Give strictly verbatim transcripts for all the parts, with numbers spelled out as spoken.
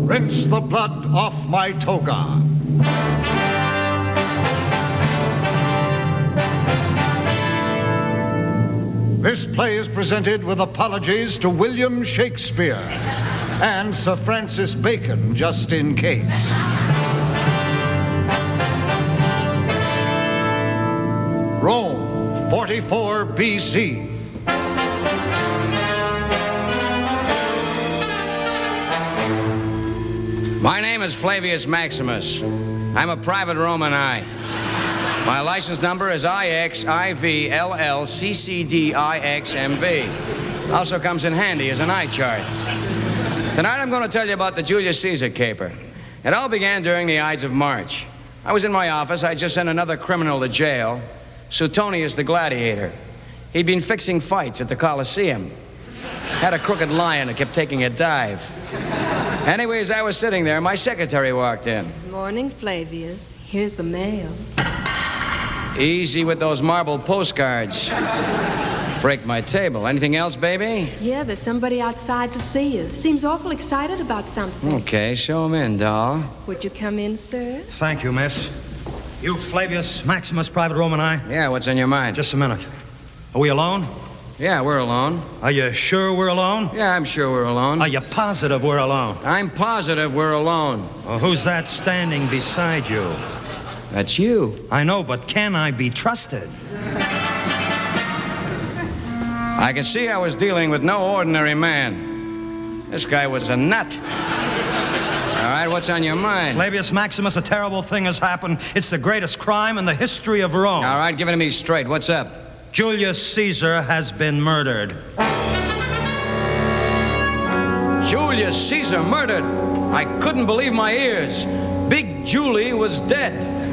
rinse the blood off my toga. This play is presented with apologies to William Shakespeare and Sir Francis Bacon, just in case. Rome, forty-four B C. My name is Flavius Maximus. I'm a private Romani. My license number is I X I V L L C C D I X M V. Also comes in handy as an eye chart. Tonight I'm going to tell you about the Julius Caesar caper. It all began during the Ides of March. I was in my office. I just sent another criminal to jail, Suetonius the Gladiator. He'd been fixing fights at the Colosseum. Had a crooked lion that kept taking a dive. Anyways, I was sitting there. My secretary walked in. Morning, Flavius. Here's the mail. Easy with those marble postcards. Break my table. Anything else, baby? Yeah, there's somebody outside to see you. Seems awful excited about something. Okay, show him in, doll. Would you come in, sir? Thank you, miss. You, Flavius Maximus, private Romani? Yeah, what's on your mind? Just a minute. Are we alone? Yeah, we're alone. Are you sure we're alone? Yeah, I'm sure we're alone. Are you positive we're alone? I'm positive we're alone. Well, who's that standing beside you? That's you. I know, but can I be trusted? I could see I was dealing with no ordinary man. This guy was a nut. All right, what's on your mind? Flavius Maximus, a terrible thing has happened. It's the greatest crime in the history of Rome. All right, give it to me straight. What's up? Julius Caesar has been murdered. Julius Caesar murdered? I couldn't believe my ears. Big Julie was dead.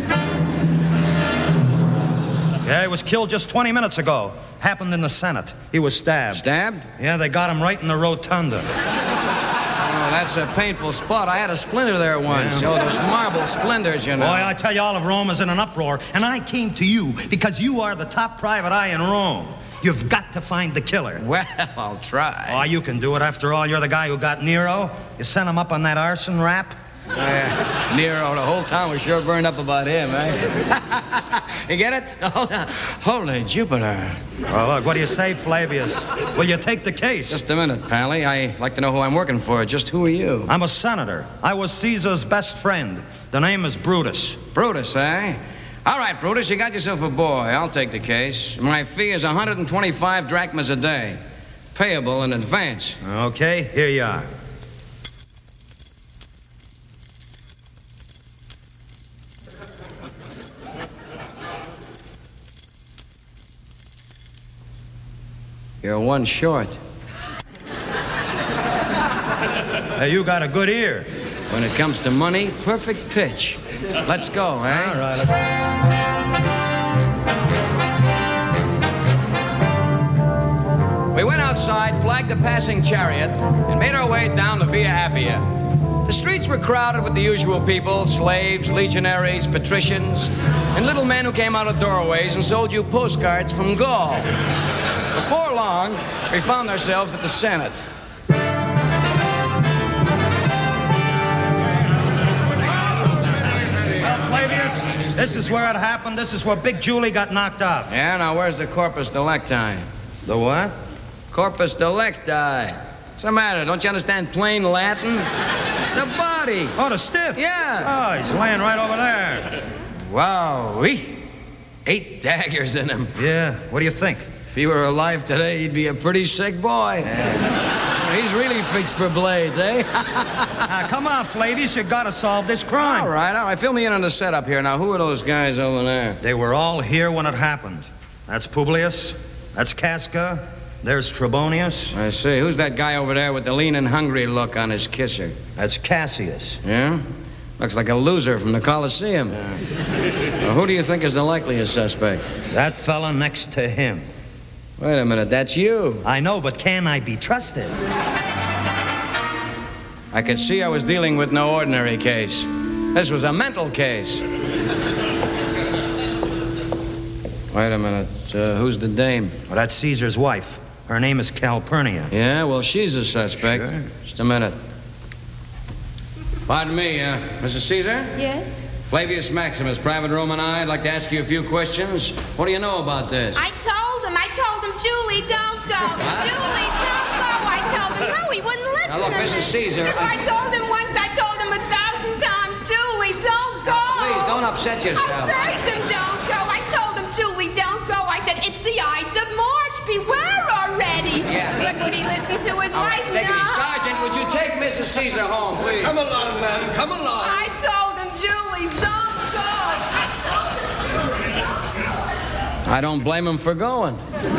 Yeah, he was killed just twenty minutes ago. Happened in the Senate. He was stabbed. Stabbed? Yeah, they got him right in the rotunda. Oh, that's a painful spot. I had a splinter there once. Yeah. Oh, those marble splinters, you know. Boy, I tell you, all of Rome is in an uproar, and I came to you because you are the top private eye in Rome. You've got to find the killer. Well, I'll try. Oh, you can do it. After all, you're the guy who got Nero. You sent him up on that arson rap. Uh, Nero, the whole town was sure burned up about him, eh? You get it? Oh, holy Jupiter. Well, look, what do you say, Flavius? Will you take the case? Just a minute, Pally. I like to know who I'm working for. Just who are you? I'm a senator. I was Caesar's best friend. The name is Brutus. Brutus, eh? All right, Brutus, you got yourself a boy. I'll take the case. My fee is one hundred twenty-five drachmas a day. Payable in advance. Okay, here you are. You're one short. Hey, you got a good ear. When it comes to money, perfect pitch. Let's go, eh? All right, let's... We went outside, flagged a passing chariot, and made our way down the Via Appia. The streets were crowded with the usual people, slaves, legionaries, patricians, and little men who came out of doorways and sold you postcards from Gaul. Before long, we found ourselves at the Senate. Well, Flavius, this is where it happened. This is where Big Julie got knocked off. Yeah, now where's the corpus delicti? The what? Corpus delicti. What's the matter? Don't you understand plain Latin? The body. Oh, the stiff? Yeah. Oh, he's laying right over there. Wow. Eight daggers in him. Yeah, what do you think? If he were alive today, he'd be a pretty sick boy. Yeah. He's really fixed for blades, eh? Now, come on, Flavius, you gotta solve this crime. All right, all right. Fill me in on the setup here. Now, who are those guys over there? They were all here when it happened. That's Publius. That's Casca. There's Trebonius. I see. Who's that guy over there with the lean and hungry look on his kisser? That's Cassius. Yeah? Looks like a loser from the Colosseum. Yeah. Well, who do you think is the likeliest suspect? That fella next to him. Wait a minute, that's you. I know, but can I be trusted? I could see I was dealing with no ordinary case. This was a mental case. Wait a minute, uh, who's the dame? Well, that's Caesar's wife. Her name is Calpurnia. Yeah, well, she's a suspect. Sure. Just a minute. Pardon me, uh, Missus Caesar? Yes? Flavius Maximus, Private Roman I. I'd like to ask you a few questions. What do you know about this? I told him. I told him, Julie, don't go. Julie, don't go. I told him. No, he wouldn't listen Now, look, to Missus me. Caesar, If I- I told him once, I told him a thousand times, Julie, don't go. Please, don't upset yourself. I begged him, don't go. I told him, Julie, don't go. I said, it's the Ides of March. Beware already. Yes. But would he listen to his All right, wife? take it No. easy. Sergeant, would you take Missus Caesar home, please? Come along, ma'am. Come along. I told him, Julie, don't go. I don't blame him for going.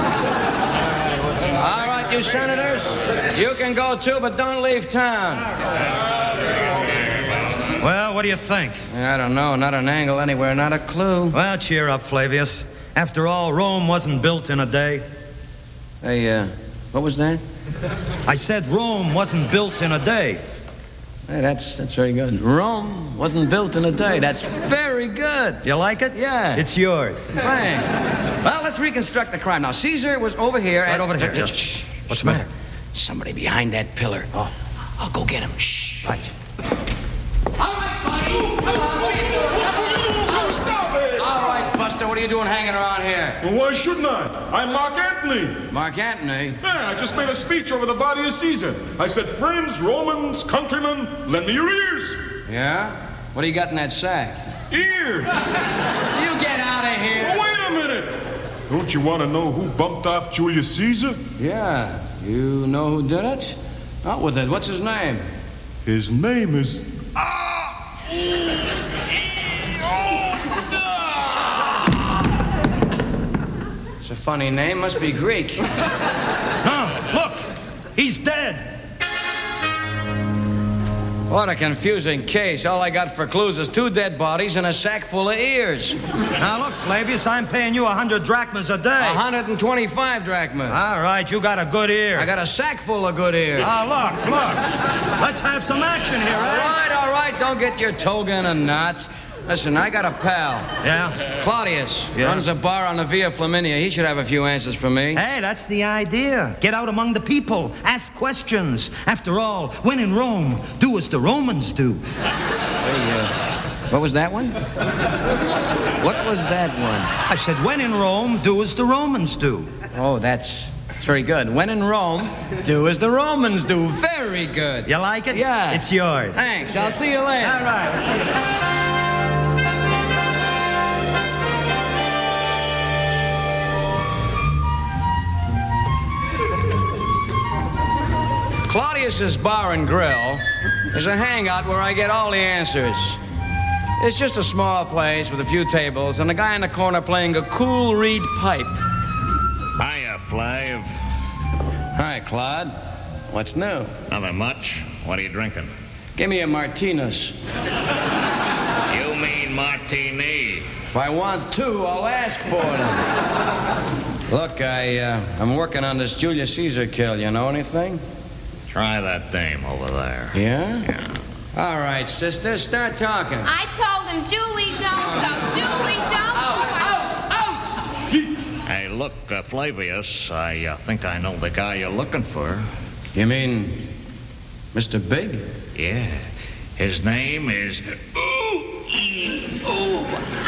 All right, you senators, you can go too, but don't leave town. Well, what do you think? I don't know, not an angle anywhere, not a clue. Well, cheer up, Flavius. After all, Rome wasn't built in a day. Hey, uh, what was that? I said Rome wasn't built in a day. Hey, that's that's very good. Rome wasn't built in a day. That's very good. You like it? Yeah. It's yours. Thanks. Well, let's reconstruct the crime. Now, Caesar was over here. Right and... over here. Shh, Just- shh. What's the matter? Somebody behind that pillar. Oh, I'll go get him. Shh. Right. All right, buddy. Stop it! All right, Buster, what are you doing hanging around here? Well, why shouldn't I? I'm Mark Antony. Mark Antony. Yeah, I just made a speech over the body of Caesar. I said, friends, Romans, countrymen, lend me your ears. Yeah? What do you got in that sack? Ears! You get out of here. Oh, wait a minute! Don't you want to know who bumped off Julius Caesar? Yeah. You know who did it? Out with it. What's his name? His name is... It's a funny name. Must be Greek. No, look! He's dead! What a confusing case. All I got for clues is two dead bodies and a sack full of ears. Now, look, Flavius, I'm paying you a hundred drachmas a day. one hundred twenty-five drachmas. All right, you got a good ear. I got a sack full of good ears. Ah, look, look. Let's have some action here, All eh? right, all right. Don't get your toga in a knot. Listen, I got a pal. Yeah? Claudius. Yeah. Runs a bar on the Via Flaminia. He should have a few answers for me. Hey, that's the idea. Get out among the people. Ask questions. After all, when in Rome, do as the Romans do. Hey, uh, what was that one? What was that one? I said, when in Rome, do as the Romans do. Oh, that's, that's very good. When in Rome, do as the Romans do. Very good. You like it? Yeah. It's yours. Thanks. I'll see you later. All right. Claudius's Bar and Grill is a hangout where I get all the answers. It's just a small place with a few tables and a guy in the corner playing a cool reed pipe. Hiya, Flav. Hi, Claude. What's new? Nothing much. What are you drinking? Give me a Martinez. You mean martini. If I want two, I'll ask for them. Look, I, uh, I'm working on this Julius Caesar kill. You know anything? Try that dame over there. Yeah? Yeah. All right, sister, start talking. I told him, Julie, don't go. Julie, don't go. Out, out! Hey, look, uh, Flavius, I uh, think I know the guy you're looking for. You mean Mister Big? Yeah. His name is... Ooh, ee, ooh.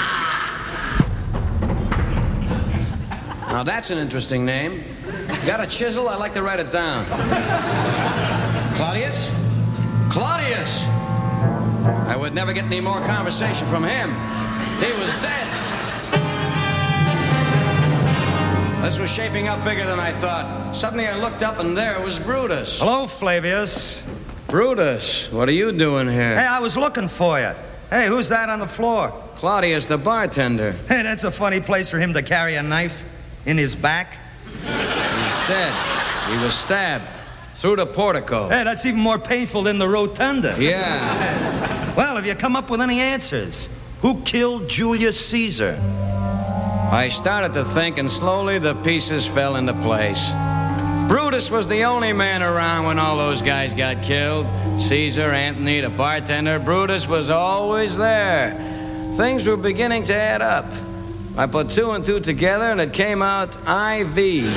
Now, that's an interesting name. Got a chisel? I'd like to write it down. Claudius? Claudius! I would never get any more conversation from him. He was dead. This was shaping up bigger than I thought. Suddenly I looked up and there was Brutus. Hello, Flavius. Brutus, what are you doing here? Hey, I was looking for you. Hey, who's that on the floor? Claudius, the bartender. Hey, that's a funny place for him to carry a knife in his back. He's dead. He was stabbed through the portico. Hey, that's even more painful than the rotunda. Yeah. Well, have you come up with any answers? Who killed Julius Caesar? I started to think, and slowly the pieces fell into place. Brutus was the only man around when all those guys got killed. Caesar, Antony, the bartender. Brutus was always there. Things were beginning to add up. I put two and two together, and it came out I V.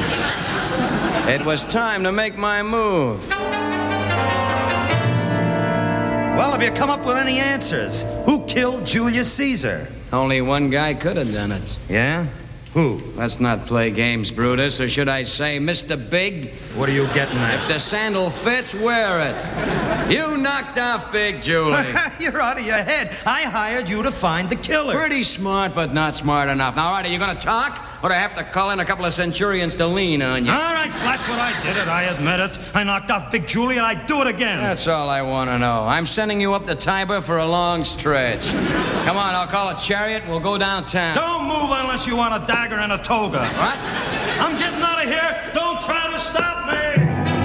It was time to make my move. Well, have you come up with any answers? Who killed Julius Caesar? Only one guy could have done it. Yeah? Who? Let's not play games, Brutus, or should I say, Mister Big? What are you getting at? If the sandal fits, wear it. You knocked off Big Julie. You're out of your head. I hired you to find the killer. Pretty smart, but not smart enough. Now, all right, are you going to talk? Or do I have to call in a couple of centurions to lean on you? All right, that's what I did it. I admit it. I knocked off Big Julie, and I'd do it again. That's all I want to know. I'm sending you up to Tiber for a long stretch. Come on, I'll call a chariot and we'll go downtown. Don't move unless you want a dagger and a toga. What? I'm getting out of here. Don't try to stop me.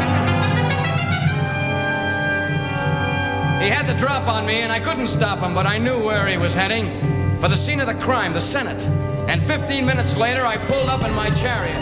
He had the drop on me, and I couldn't stop him, but I knew where he was heading. For the scene of the crime, the Senate. And fifteen minutes later, I pulled up in my chariot.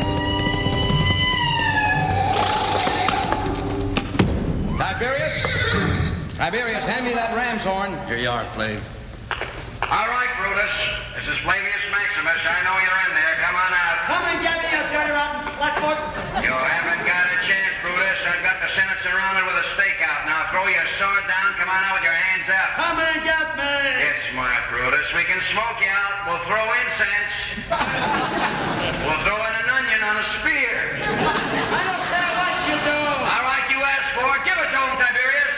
Tiberius? Tiberius, hand me that ram's horn. Here you are, Flav. All right, Brutus. This is Flavius Maximus. I know you're in there. Come on out. Come and get me, you dirty rotten flatfoot. You haven't got a chance, Brutus. I've got the Senate surrounded with a stakeout. Now throw your sword down. Come on out with your hands up. Come and get me. Get smart, Brutus. We can smoke you out. We'll throw incense. We'll throw in an onion on a spear. I don't care what you do. All right, you asked for it. Give it to him, Tiberius.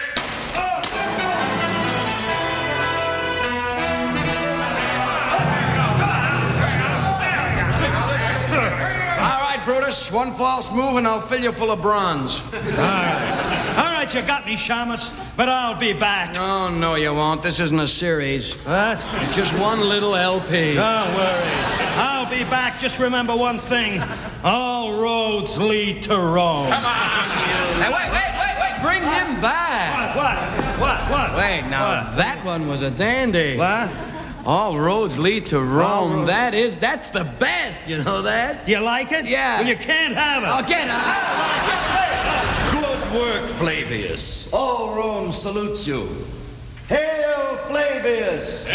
All right, Brutus. One false move and I'll fill you full of bronze. All right. All right, you got me, Shamus, but I'll be back. No, no, you won't. This isn't a series. What? It's just one little L P. Don't worry. I'll be back. Just remember one thing. All roads lead to Rome. Come on, you. Hey, wait, wait, wait, wait. Bring him back. What? What? What? What? Wait, now, What? that one was a dandy. What? All roads lead to Rome. roads- That is, that's the best. You know that? You like it? Yeah. Well, you can't have it. Oh, get out. Good work, Flavius. All Rome salutes you. Hail Flavius!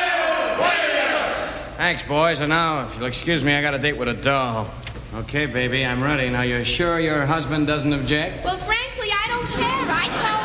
Thanks, boys. And now, if you'll excuse me, I got a date with a doll. Okay, baby, I'm ready. Now, you're sure your husband doesn't object? Well, frankly, I don't care. I told